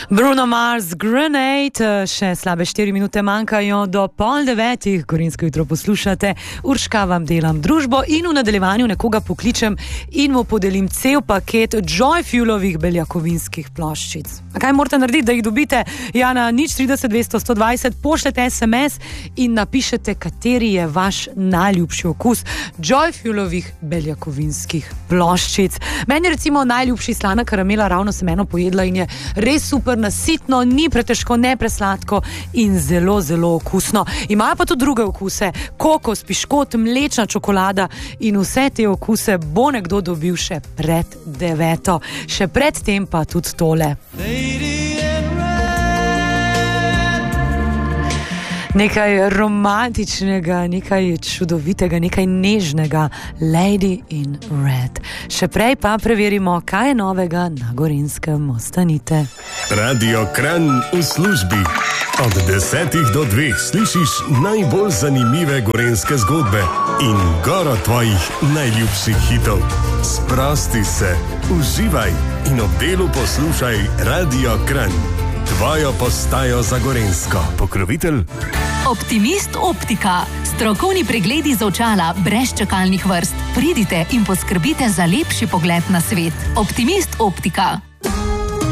Bruno Mars, Grenade, še slabe 4 minute manjkajo do 8:30, Gorenjsko jutro poslušate, Urška vam delam družbo in v nadaljevanju nekoga pokličem in mu podelim cel paket Joyfuelovih beljakovinskih ploščic. A kaj morate narediti, da jih dobite? Ja, na 030 200 120 pošljete SMS in napišete, kateri je vaš najljubši okus Joyfuelovih beljakovinskih ploščic. Meni recimo najljubši slana karamela, ravno sem eno pojedla in je res super nasitno, ni pretežko, ne presladko in zelo, zelo okusno. Imajo pa tudi druge okuse, kokos, piškot, mlečna čokolada in vse te okuse bo nekdo dobil še pred 9. Še pred tem pa tudi tole. Nekaj romantičnega, nekaj čudovitega, nekaj nežnega, Lady in Red. Še prej pa preverimo, kaj je novega na Gorenjskem. Ostanite. Radio Kranj v službi. Od 10 do 2 slišiš najbolj zanimive gorenjske zgodbe in goro tvojih najljubših hitov. Sprosti se, uživaj in ob delu poslušaj Radio Kranj. Tvojo postajo za Gorenjsko. Pokrovitelj Optimist Optika. Strokovni pregledi z očala brez čakalnih vrst. Pridite in poskrbite za lepši pogled na svet. Optimist Optika.